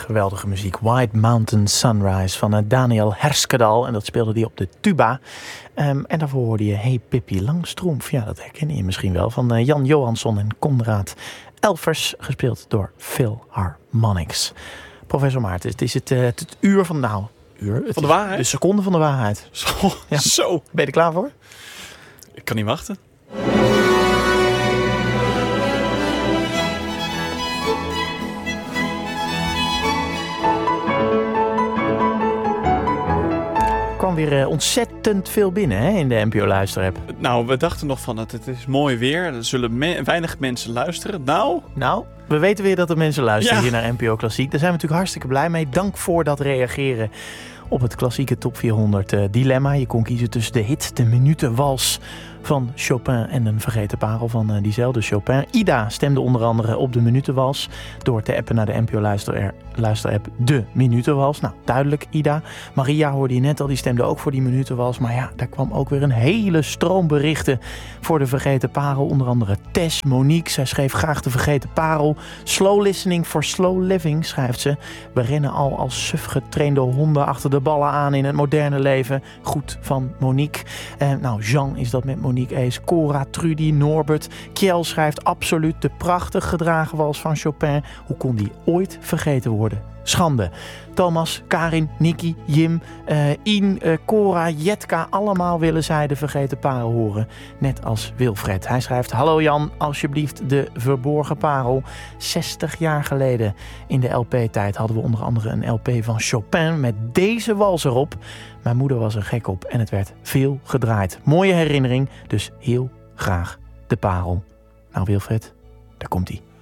geweldige muziek. White Mountain Sunrise van Daniel Herskedal. En dat speelde hij op de tuba. En daarvoor hoorde je Hey Pippi Langstrumpf. Ja, dat herken je misschien wel. Van Jan Johansson en Konrad Elfers. Gespeeld door Philharmonics. Professor Maarten, het is het uur van... van de waarheid? De seconde van de waarheid. Zo. Ben je er klaar voor? Ik kan niet wachten. Er kwam weer ontzettend veel binnen hè, in de NPO Luister-app. Nou, we dachten nog van het is mooi weer. Er zullen weinig mensen luisteren. Nou, we weten weer dat er mensen luisteren Ja. hier naar NPO Klassiek. Daar zijn we natuurlijk hartstikke blij mee. Dank voor dat reageren op het klassieke Top 400 dilemma. Je kon kiezen tussen de hit, de minutenwals van Chopin en een vergeten parel van diezelfde Chopin. Ida stemde onder andere op de minutenwals door te appen naar de NPO Luister-app de minutenwals. Nou, duidelijk Ida. Maria hoorde je net al, die stemde ook voor die minutenwals. Maar ja, daar kwam ook weer een hele stroom berichten voor de vergeten parel. Onder andere Tess, Monique. Zij schreef graag de vergeten parel. Slow listening for slow living, schrijft ze. We rennen al als suf getrainde honden achter de ballen aan in het moderne leven. Goed van Monique. Jean is dat met Monique eens. Cora, Trudy, Norbert. Kjell schrijft absoluut de prachtig gedragen wals van Chopin. Hoe kon die ooit vergeten worden? Schande. Thomas, Karin, Niki, Jim, Ien, Cora, Jetka, allemaal willen zij de vergeten parel horen. Net als Wilfred. Hij schrijft: hallo Jan, alsjeblieft de verborgen parel. 60 jaar geleden in de LP-tijd hadden we onder andere een LP van Chopin met deze wals erop. Mijn moeder was er gek op en het werd veel gedraaid. Mooie herinnering, dus heel graag de parel. Nou Wilfred, daar komt-ie.